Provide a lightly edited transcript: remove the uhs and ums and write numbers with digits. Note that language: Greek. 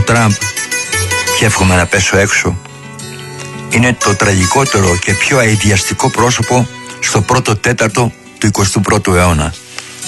Τραμπ, και εύχομαι να πέσω έξω, είναι το τραγικότερο και πιο αηδιαστικό πρόσωπο στο πρώτο τέταρτο του 21ου αιώνα.